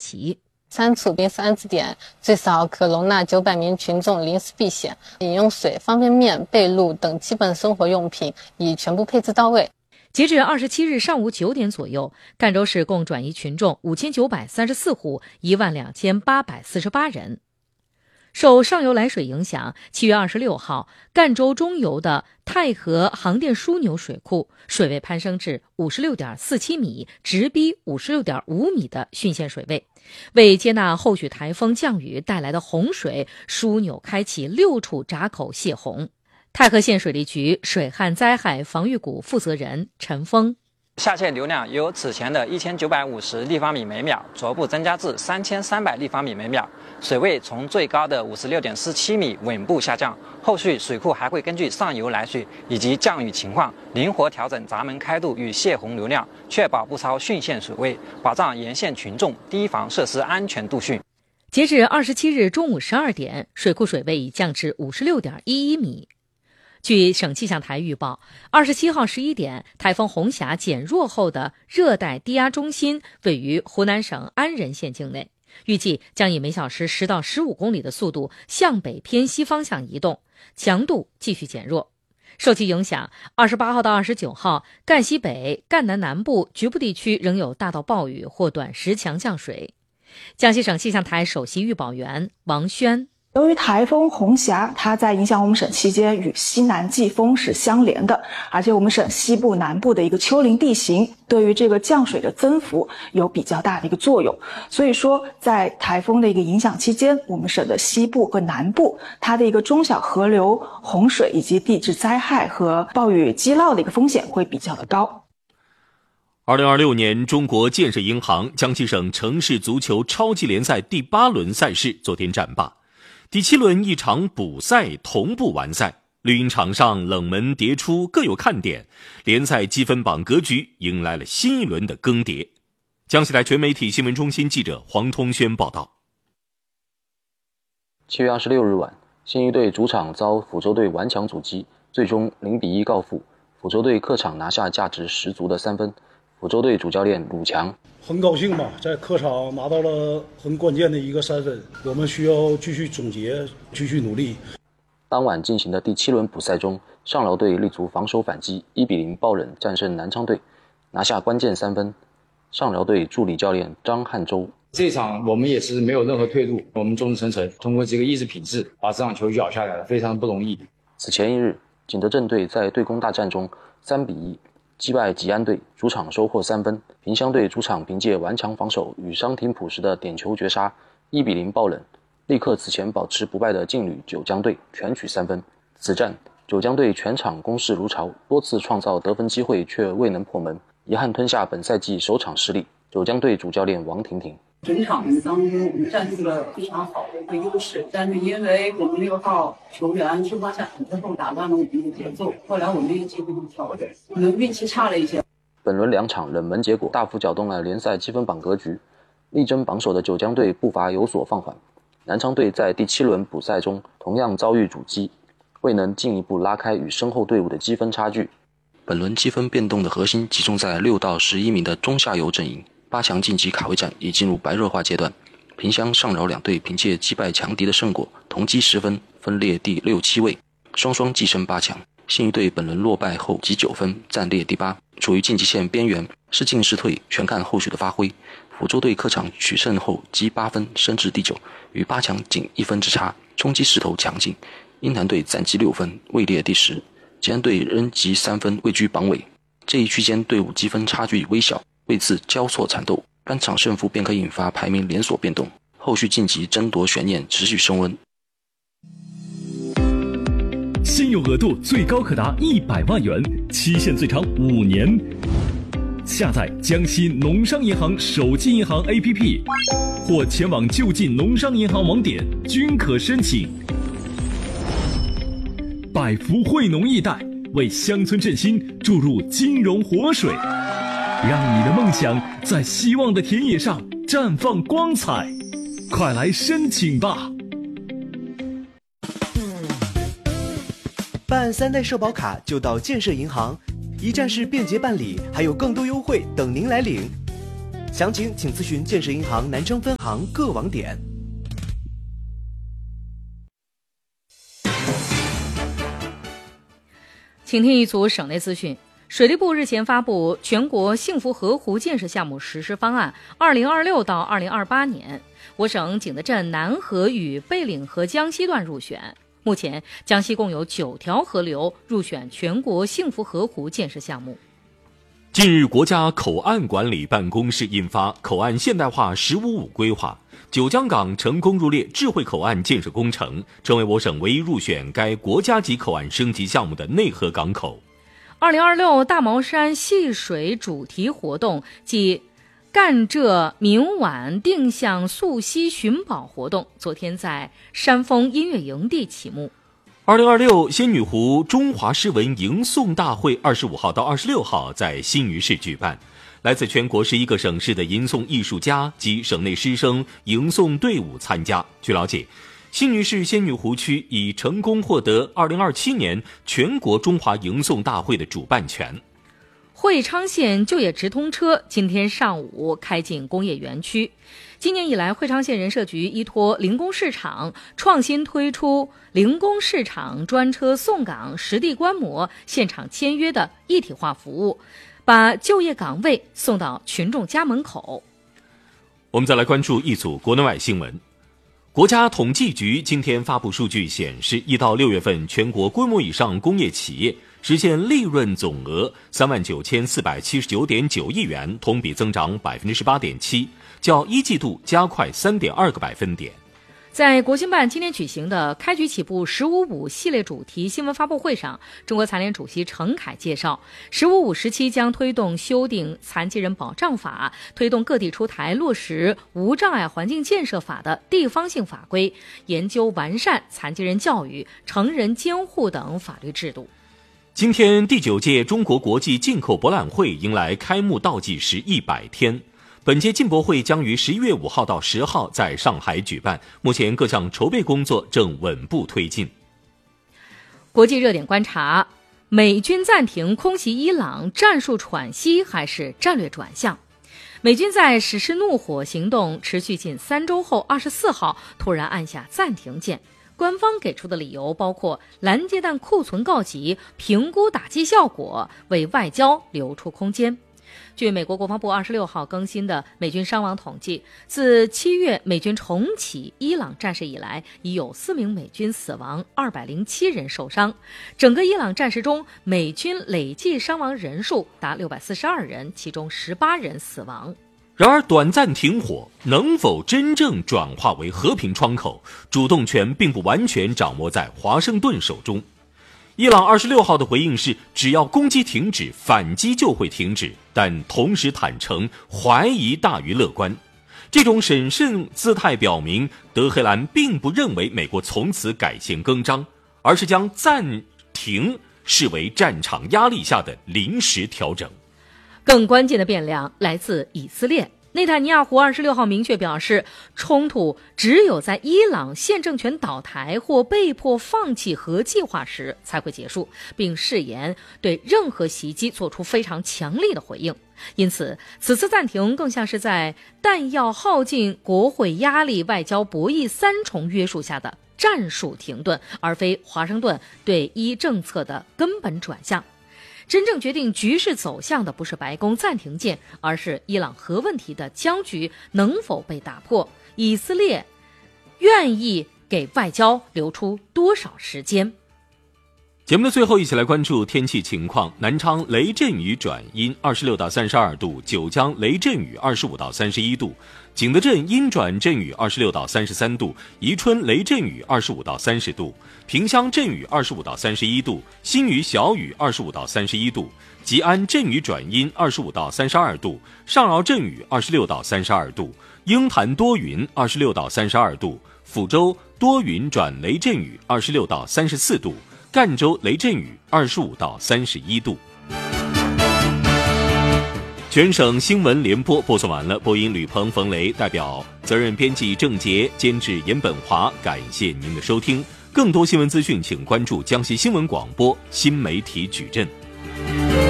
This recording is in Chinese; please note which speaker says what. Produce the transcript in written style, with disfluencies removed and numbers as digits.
Speaker 1: 齐。
Speaker 2: 3处并3字点最少可容纳900名群众临时避险，饮用水、方便面、被褥等基本生活用品已全部配置到位。
Speaker 1: 截至27日上午9点左右，赣州市共转移群众5934户，12848人。受上游来水影响，7月26号，赣州中游的太和航电枢纽水库水位攀升至56.47米，直逼56.5米的汛限水位。为接纳后续台风降雨带来的洪水，枢纽开启6处闸口泄洪。太和县水利局水旱灾害防御股负责人陈峰，
Speaker 3: 下泄流量由此前的1950立方米每秒逐步增加至3300立方米每秒，水位从最高的56.47米稳步下降。后续水库还会根据上游来水以及降雨情况，灵活调整闸门开度与泄洪流量，确保不超汛限水位，保障沿线群众堤防设施安全度汛。
Speaker 1: 截至27日中午12点，水库水位已降至56.11米。据省气象台预报，27号11点，台风红霞减弱后的热带低压中心位于湖南省安仁县境内，预计将以每小时10到15公里的速度向北偏西方向移动，强度继续减弱。受其影响，28号到29号，赣西北、赣南南部局部地区仍有大到暴雨或短时强降水。江西省气象台首席预报员王轩，
Speaker 4: 由于台风红霞它在影响我们省期间与西南季风是相连的，而且我们省西部南部的一个丘陵地形对于这个降水的增幅有比较大的一个作用，所以说在台风的一个影响期间，我们省的西部和南部它的一个中小河流洪水以及地质灾害和暴雨积涝的一个风险会比较的高。
Speaker 5: 2026年中国建设银行江西省城市足球超级联赛第8轮赛事昨天战罢，第7轮一场补赛同步完赛，绿茵场上冷门迭出，各有看点，联赛积分榜格局迎来了新一轮的更迭。江西台全媒体新闻中心记者黄通轩报道。
Speaker 6: 7月26日晚，新余队主场遭抚州队顽强阻击，最终0-1告负，抚州队客场拿下价值10足的3分。抚州队主教练鲁强，
Speaker 7: 很高兴吧，在客场拿到了很关键的一个3分，我们需要继续总结，继续努力。
Speaker 6: 当晚进行的第7轮补赛中，上饶队立足防守反击，1-0爆冷战胜南昌队，拿下关键3分。上饶队助理教练张汉洲，
Speaker 8: 这场我们也是没有任何退路，我们众志成城，通过这个意志品质把这场球咬下来了，非常不容易。
Speaker 6: 此前一日，景德镇队在对攻大战中3-1击败吉安队，主场收获3分。萍乡队主场凭借顽强防守与商廷朴实的点球绝杀，1-0爆冷，力克此前保持不败的劲旅九江队，全取3分。此战九江队全场攻势如潮，多次创造得分机会却未能破门，遗憾吞下本赛季首场失利。九江队主教练王婷婷，
Speaker 9: 整场当中我们占据了非常好的一个优势，但是因为我们6号球员出发下场之后打乱了我们的节奏，后来我们又进行调整，可能运气差了一些。
Speaker 6: 本轮2场冷门结果大幅搅动了联赛积分榜格局，力争榜首的九江队步伐有所放缓。南昌队在第7轮补赛中同样遭遇阻击，未能进一步拉开与身后队伍的积分差距。本轮积分变动的核心集中在6到11名的中下游阵营，8强晋级卡位战已进入白热化阶段。萍乡、上饶两队凭借击败强敌的胜果，同积10分，分列第6、7位，双双跻身8强。新余队本轮落败后积9分，暂列第8，处于晋级线边缘，是进是退全看后续的发挥。抚州队客场取胜后积8分，升至第9，与8强仅1分之差，冲击势头强劲。鹰潭队暂积6分，位列第10，吉安队仍积3分，位居榜尾。这一区间队伍积分差距微小，为此交错缠斗，单场胜负便可引发排名连锁变动，后续晋级争夺悬念持续升温。
Speaker 10: 信用额度最高可达100万元，期限最长5年。下载江西农商银行手机银行 APP， 或前往就近农商银行网点均可申请。百福惠农易贷为乡村振兴注入金融活水，让你的梦想在希望的田野上绽放光彩，快来申请吧！
Speaker 11: 办3代社保卡就到建设银行，一站式便捷办理，还有更多优惠等您来领。 详情请咨询建设银行南昌分行各网点。
Speaker 1: 请听一组省内资讯。水利部日前发布全国幸福河湖建设项目实施方案，2026到2028年，我省景德镇南河与贝岭河江西段入选。目前，江西共有9条河流入选全国幸福河湖建设项目。
Speaker 5: 近日，国家口岸管理办公室印发《口岸现代化“15+5”规划》，九江港成功入列智慧口岸建设工程，成为我省唯一入选该国家级口岸升级项目的内河港口。
Speaker 1: 2026大毛山戏水主题活动暨赣浙明晚定向溯溪寻宝活动昨天在山峰音乐营地启幕。
Speaker 5: 2026仙女湖中华诗文吟诵大会25号到26号在新余市举办，来自全国11个省市的吟诵艺术家及省内师生吟诵队伍参加。据了解，新余市仙女湖区已成功获得2027年全国中华吟诵大会的主办权。
Speaker 1: 会昌县就业直通车今天上午开进工业园区。今年以来，会昌县人社局依托零工市场创新推出零工市场专车送岗实地观摩现场签约的一体化服务，把就业岗位送到群众家门口。
Speaker 5: 我们再来关注一组国内外新闻。国家统计局今天发布数据显示，1到6月份全国规模以上工业企业实现利润总额39479.9亿元，同比增长18.7%，较一季度加快3.2个百分点。
Speaker 1: 在国新办今天举行的开局起步15+5系列主题新闻发布会上，中国残联主席程凯介绍，15+5时期将推动修订残疾人保障法，推动各地出台落实无障碍环境建设法的地方性法规，研究完善残疾人教育、成人监护等法律制度。
Speaker 5: 今天第9届中国国际进口博览会迎来开幕倒计时100天。本届进博会将于11月5号到10号在上海举办，目前各项筹备工作正稳步推进。
Speaker 1: 国际热点观察：美军暂停空袭伊朗，战术喘息还是战略转向？美军在实施怒火行动持续近3周后，24号突然按下暂停键。官方给出的理由包括拦截弹库存告急、评估打击效果、为外交留出空间。据美国国防部26号更新的美军伤亡统计，自7月美军重启伊朗战事以来，已有4名美军死亡，207人受伤。整个伊朗战事中，美军累计伤亡人数达642人，其中18人死亡。
Speaker 5: 然而，短暂停火能否真正转化为和平窗口，主动权并不完全掌握在华盛顿手中。伊朗26号的回应是，只要攻击停止，反击就会停止，但同时坦诚怀疑大于乐观。这种审慎姿态表明，德黑兰并不认为美国从此改弦更张，而是将暂停视为战场压力下的临时调整。
Speaker 1: 更关键的变量来自以色列。内塔尼亚胡26号明确表示，冲突只有在伊朗现政权倒台或被迫放弃核计划时才会结束，并誓言对任何袭击做出非常强力的回应。因此，此次暂停更像是在弹药耗尽、国会压力、外交博弈3重约束下的战术停顿，而非华盛顿对伊政策的根本转向。真正决定局势走向的不是白宫暂停键，而是伊朗核问题的僵局能否被打破，以色列愿意给外交留出多少时间。
Speaker 5: 节目的最后，一起来关注天气情况。南昌雷阵雨转阴26到32度，九江雷阵雨25到31度，景德镇阴转阵雨26到33度，宜春雷阵雨25到30度，萍乡阵雨25到31度，新余小雨25到31度，吉安阵雨转阴25到32度，上饶阵雨26到32度，鹰潭多云26到32度，抚州多云转雷阵雨26到34度，赣州雷阵雨25到31度。全省新闻联播播送完了，播音吕鹏、冯雷，代表责任编辑郑杰，监制严本华，感谢您的收听。更多新闻资讯，请关注江西新闻广播新媒体矩阵。